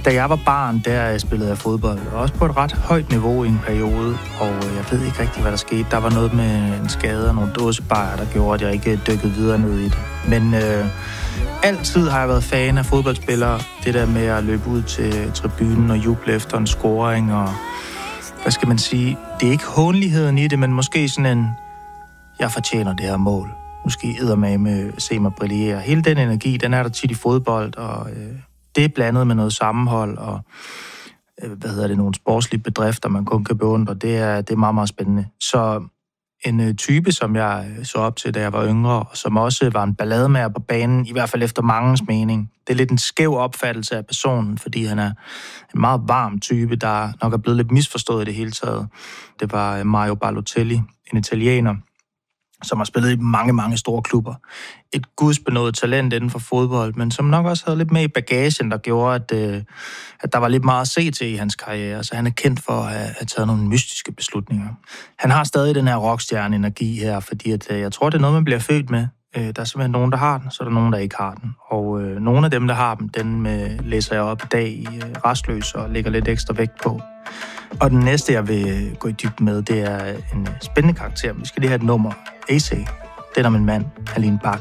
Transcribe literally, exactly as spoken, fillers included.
Da jeg var barn, der spillede jeg fodbold, også på et ret højt niveau i en periode, og jeg ved ikke rigtig, hvad der skete. Der var noget med en skade og nogle dåsebajer, der gjorde, at jeg ikke dykkede videre ned i det. Men øh, altid har jeg været fan af fodboldspillere. Det der med at løbe ud til tribunen og juble efter en scoring, og hvad skal man sige? Det er ikke hånligheden i det, men måske sådan en, jeg fortjener det her mål. Måske eddermame se mig brillere. Hele den energi, den er der tit i fodbold, og øh, det er blandet med noget sammenhold, og øh, hvad hedder det, nogle sportslige bedrifter, man kun kan beundre. Det er, det er meget, meget spændende. Så en øh, type, som jeg så op til, da jeg var yngre, og som også var en ballademager på banen, i hvert fald efter mangens mening. Det er lidt en skæv opfattelse af personen, fordi han er en meget varm type, der nok er blevet lidt misforstået i det hele taget. Det var Mario Balotelli, en italiener, som har spillet i mange, mange store klubber. Et gudsbenået talent inden for fodbold, men som nok også havde lidt med i bagagen, der gjorde, at, øh, at der var lidt meget at se til i hans karriere. Så han er kendt for at have, have taget nogle mystiske beslutninger. Han har stadig den her rockstjerne-energi her, fordi at, øh, jeg tror, det er noget, man bliver født med. Øh, der er simpelthen nogen, der har den, så er der nogen, der ikke har den. Og øh, nogle af dem, der har dem, den øh, læser jeg op i dag i øh, Rastløs og lægger lidt ekstra vægt på. Og den næste, jeg vil gå i dybden med, det er en spændende karakter. Vi skal lige have et nummer. A C. Den om en mand, Aline Bak.